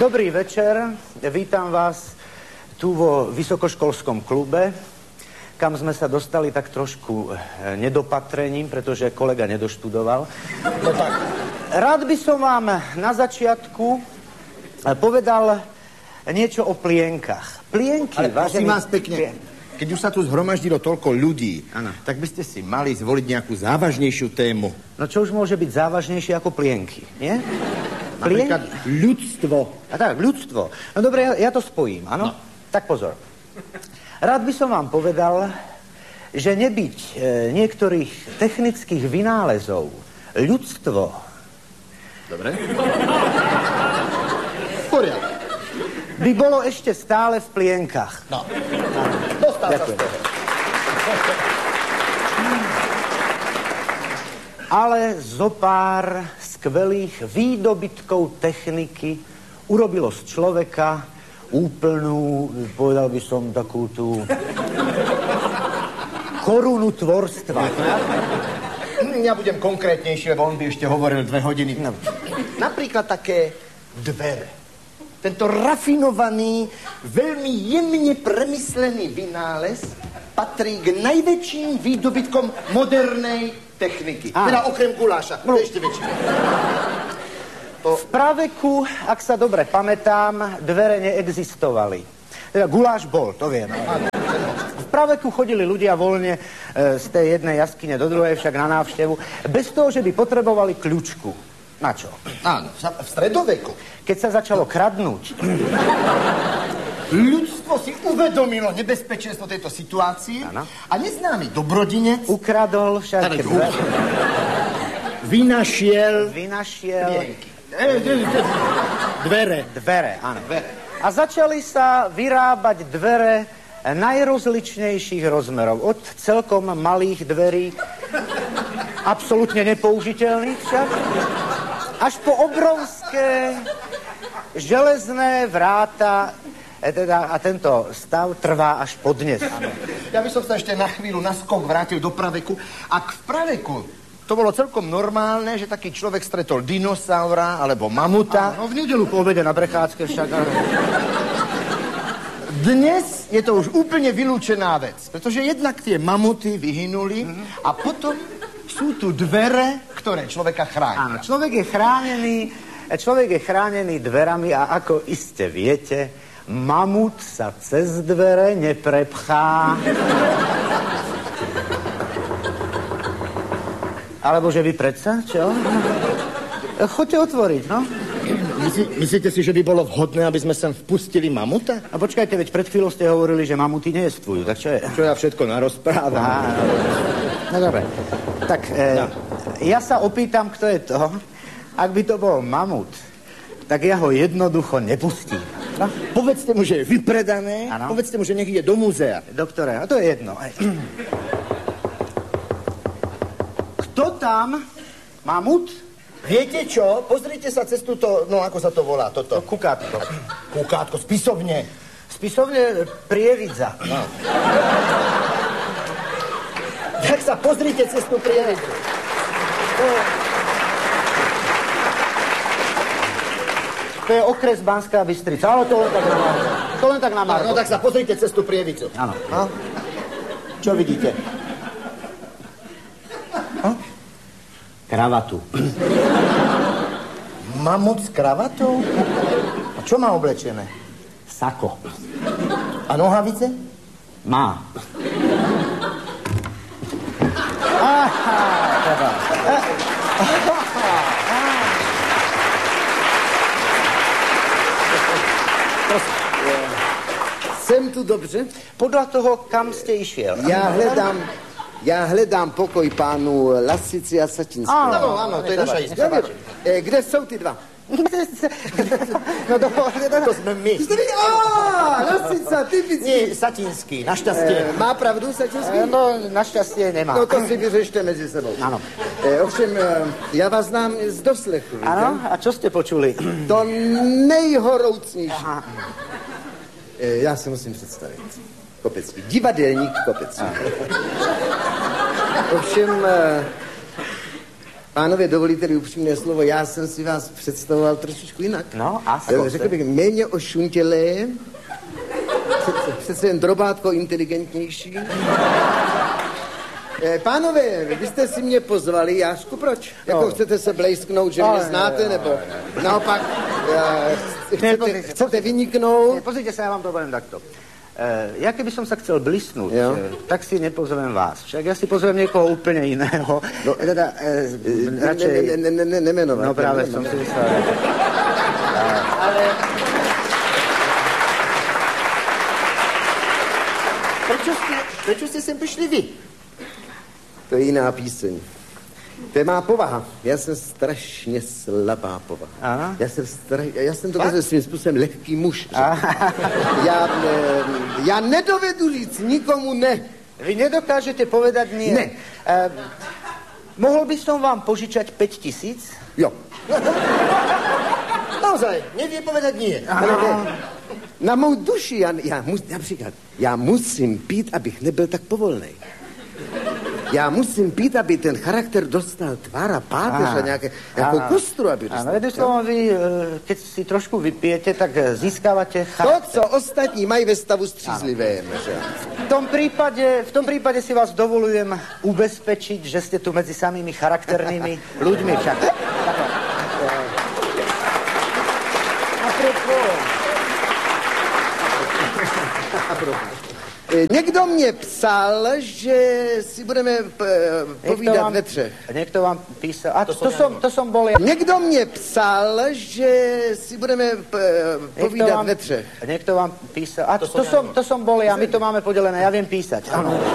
Dobrý večer, vítam vás tu vo vysokoškolskom klube, kam sme sa dostali tak trošku nedopatrením, pretože kolega nedoštudoval. No tak, rád by som vám na začiatku povedal niečo o plienkach. Plienky, ale prosím vás pekne, keď už sa tu zhromaždilo toľko ľudí, tak by ste si mali zvoliť nejakú závažnejšiu tému. No čo už môže byť závažnejšie ako plienky, nie? Napríklad ľudstvo. A tak, ľudstvo. No dobre, ja to spojím, áno? No. Tak pozor. Rád by som vám povedal, že nebyť niektorých technických vynálezov ľudstvo... Dobre. V poriadku. By bolo ešte stále v plienkach. No. Dostal sa z toho. Ale zopár skvelých výdobytkov techniky urobilo z človeka úplnú, povedal by som, takú tú korunu tvorstva. Ja budem konkrétnejšie, lebo on by ešte hovoril 2 hodiny. No. Napríklad také dvere. Tento rafinovaný, veľmi jemne premyslený vynález patrí k najväčším výdobytkom modernej techniky. Teda okrem guláša. To je ešte väčšie. V praveku, ak sa dobre pamätám, dvere neexistovali. Teda guláš bol, to viem. V praveku chodili ľudia voľne z tej jednej jaskyne do druhej, však na návštevu, bez toho, že by potrebovali kľúčku. Na čo? Áno, v stredoveku. Keď sa začalo kradnúť. Ľudstvo si uvedomilo nebezpečenstvo tejto situácie a neznámy dobrodinec ukradol však vynašiel dvere, áno. A začali sa vyrábať dvere najrozličnejších rozmerov. Od celkom malých dverí, absolútne nepoužiteľných však, až po obrovské železné vráta. A tento stav trvá až po dnes. Ja by som sa ešte na chvíľu na skok vrátil do praveku. Ak v praveku to bolo celkom normálne, že taký človek stretol dinosaura alebo mamuta. No v nedeľu po obede na prechádzke však. Dnes je to už úplne vylúčená vec, pretože jednak tie mamuty vyhynuli a potom sú tu dvere, ktoré človeka chránia. Áno, človek je chránený dverami a ako iste viete, mamut sa cez dvere neprepchá. Alebo že vy predsa, čo? Choďte otvoriť, no. Myslíte si, že by bolo vhodné, aby sme sem vpustili mamuta? A počkajte, veď pred chvíľou ste hovorili, že mamuty neještvujú, tak čo je? Čo ja všetko narozprávam. No dobre, tak ja sa opýtam, kto je to. Ak by to bol mamut, tak ja ho jednoducho nepustím. No? Povedzte mu, že je vypredané, povedzte mu, že nech ide do múzea. Doktore, a to je jedno. Kto tam? Mamut? Viete čo? Pozrite sa cez túto, no ako sa to volá, toto. No, kukátko. Kukátko, spisovne. Spisovne prievidza. No. Tak sa pozrite cez tú prievidzu. To je okres Banská Bystrica, ale to len tak na margo. No tak sa pozrite cez tú prievidzu. Áno. No? Čo vidíte? Kravatu. Mamut s kravatou? A čo má oblečené? Sako. A nohavice? Má. Sem tu dobře? Podľa toho, kam ste išiel. Ja hledám pokoj pánu Lasici a Satinského. Áno, to je naša istá. Kde sú tí dva? No to sme my. Lasica, typicky. Nie, Satinský, našťastie. Má pravdu Satinský? No, našťastie nemá. No to si vyřešte medzi sebou. Áno. Ovšem, ja vás znám z doslechu. Áno, a čo ste počuli? To nejhoroucnejšie. Ja si musím představit. Kopecký. Divadelník Kopecký. Ovšem, Pánové, dovolíte-li upřímné slovo, já jsem si vás představoval trošičku jinak. No, asi. Řekl bych méně ošuntělé, přece jen drobátko inteligentnější. Pánové, vy jste si mě pozvali, Jášku, proč? Jako chcete se blejsknout, že mě znáte, nebo naopak chcete vyniknout? Pozrite sa, ja vám to poviem takto. Ja keby som sa chcel blisnúť, tak si nepozvem vás. Však ja si pozvem niekoho úplne iného. No, teda, radšej... Nemenovať. No práve som si myslel. Ale... Prečo ste sem prišli vy? To je jiná píseň. To je má povaha. Já jsem strašně slabá povaha. Aha. Já jsem dokonce svým způsobem lehký muž. Já nedovedu říct nikomu ne. Vy nedokážete povedať nie? Ne. Mohol by som vám požičať 5 000? Jo. Naozaj, nevie povedať nie. Na mou duši, já musím pít, abych nebyl tak povolnej. Já musím pít, aby ten charakter dostal tvár a páteř a nějakou kostru, aby dostal. Áno, jedným slovom, vy, keď si trošku vypijete, tak získávate charakter. To, co ostatní mají ve stavu střízlivém. V tom prípade si vás dovolujem ubezpečiť, že ste tu medzi samými charakternými ľuďmi. Však. Někdo mě psal, že si budeme povídat ve třech. Někdo vám písal... A to som bol ja. Někdo mě psal, že si budeme povídat ve třech. Někdo vám písal... A to som bol ja. My to máme podelené. Ja viem písať. Áno.